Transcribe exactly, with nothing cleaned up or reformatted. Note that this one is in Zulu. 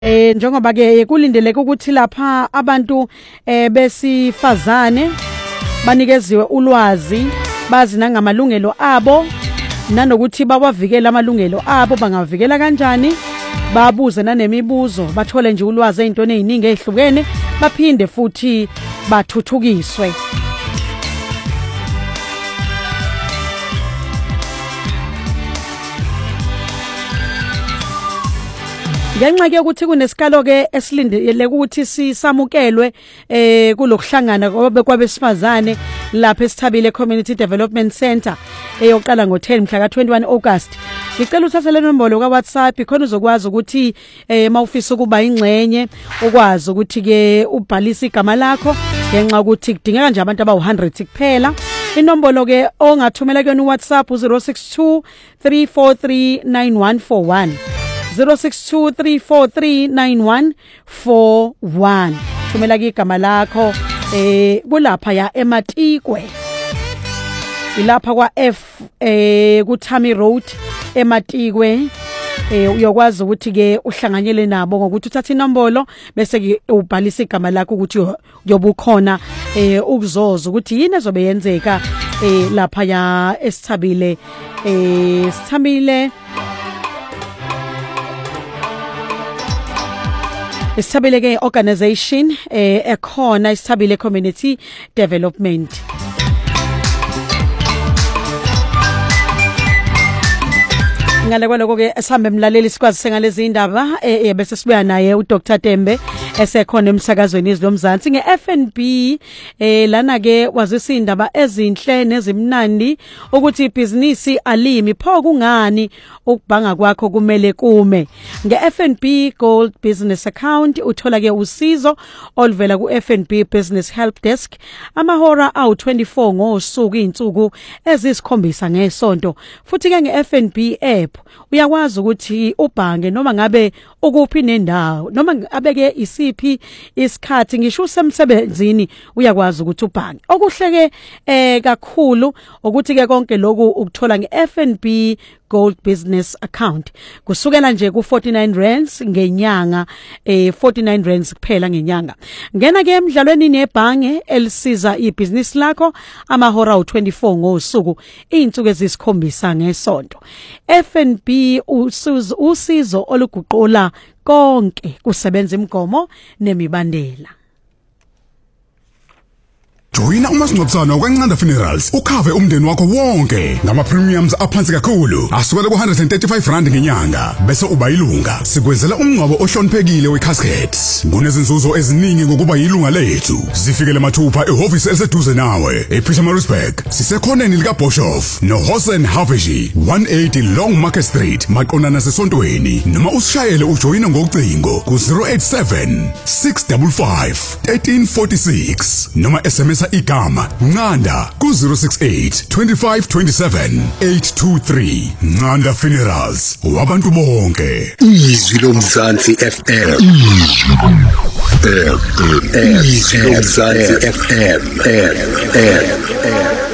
Eh njengoba ke kulindeleke ukuthi lapha abantu eh besifazane banikeziwe ulwazi bazi nangamalungelo abo nanokuthi bawavikele amalungelo abo bangavikela kanjani babuze nanemibuzo bathole nje ulwazi ezintweni eziningi ezihlukene baphinde futhi bathuthukiswe. Ngenxa ke ukuthi kunesikalo ke esilindele ukuthi sisamukelwe eh kulokuhlangana kwabesifazane lapha eSithabile Community Development Center eyoqala ngo ten mhla ka twenty-one August. Ngicela uthathe le nombolo ka WhatsApp ikhona uzokwazi ukuthi eh mawufisa ukuba ingxenye ukwazi ukuthi ke ubhalise igama lakho ngenxa ukuthi kudingeka nje abantu aba one hundred kuphela. Inombolo ke ongathumela kuyona uWhatsApp zero six two three four three nine one four one zero six two three four three nine one four one. Thumela ke igama lakho eh kulapha ya eMatikwe ilapha kwa F eh ku Thami Road eMatikwe eh uyokwazi ukuthi ke uhlanganyele nabo ngokuthi uthatha inombolo bese ke ubhalisa igama lakho ukuthi uyobukhona eh ukuzoza ukuthi yini ezobe yenzeka eh lapha ya eSithabile eh Sithabile Isithabile ke organization eh ekhona Isithabile Community Development. Ngale kwaloko ke sihambe emlaleli sikwazi sengalezi indaba eh bese sibuya naye uDr Tembe esekhona emsakazweni izilomzansi ngeF N B eh lana ke wazisa indaba ezinhle nezimnandi ukuthi ibhizinisi alimi pho kungani ukubhanga kwakho kumele kume ngeF N B Gold Business Account uthola ke usizo oluvela kuF N B Business Help Desk amahora awu twenty-four ngosuku izinsuku ezisikhombisa ngesonto futhi ke ngeF N B app uyakwazi ukuthi ubhange noma ngabe ukuphi nendawo noma abeke isiphi isikhathi ngisho usemsebenzini uyakwazi ukuthi ubhange okuhleke eh kakhulu ukuthi ke konke lokhu ukuthola ngeF N B Gold Business Account kusukela nje ku forty-nine rands ngenyanga eh forty-nine rands kuphela ngenyanga. Ngena ke emidlalweni nebhange elisiza ibusiness lakho amahora u twenty-four ngosuku izinsuku ezisikhombisa ngesonto. F N B usizo usizo oluguqula konke kusebenza imigomo nemibandela. Joina umasingcwabisane wakwaNcanda Funerals ukhave umndeni wakho wonke ngama premiums aphansi kakhulu asukela ku one hundred thirty-five rand ngenyanga bese uba ilunga sikwenzela umngcwabo ohloniphekile wecasket kunezinzuzo eziningi ngokuba yilunga lethu zifikele mathupha ehhovisi eliseduze nawe ePietermaritzburg sisekhoneni lika Boshoff no Hosen Haveji one eighty Long Market Street maqondana sesontweni noma usishayele ujoyina ngocingo ku zero eight seven six five five one three four six noma S M S igama Ncanda ku zero six eight two five two seven eight two three. Ncanda Funerals wabantu bonke. Izwi lomzansi F M. Izwi lomzansi F M.